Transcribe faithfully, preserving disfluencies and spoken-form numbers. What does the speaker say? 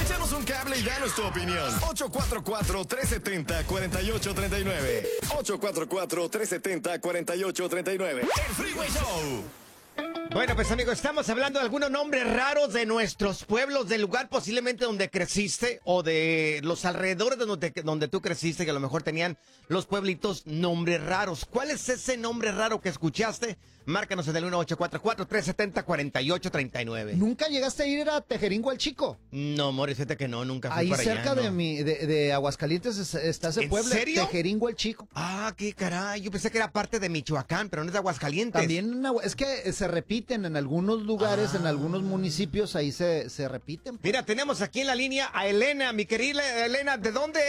Échanos un cable y danos tu opinión. ocho cuatro cuatro, tres siete cero, cuatro ocho tres nueve. ocho cuatro cuatro, tres siete cero, cuatro ocho tres nueve. El Freeway Show. Bueno, pues amigos, estamos hablando de algunos nombres raros de nuestros pueblos, del lugar posiblemente donde creciste o de los alrededores de donde, donde tú creciste, que a lo mejor tenían los pueblitos nombres raros. ¿Cuál es ese nombre raro que escuchaste? Márcanos en el uno ocho cuatro cuatro, tres siete cero, cuatro ocho tres nueve. ¿Nunca llegaste a ir a Tejeringo el Chico? No, Mori, fíjate que no, nunca fui Ahí para cerca allá, de no. mi, de, de Aguascalientes es- está ese ¿En pueblo. serio? Tejeringo el Chico. Ah, qué caray, yo pensé que era parte de Michoacán, pero no es de Aguascalientes. También en Agua- es que se repiten en algunos lugares, Ah. en algunos municipios, ahí se, se repiten. Mira, tenemos aquí en la línea a Elena, mi querida Elena, ¿de dónde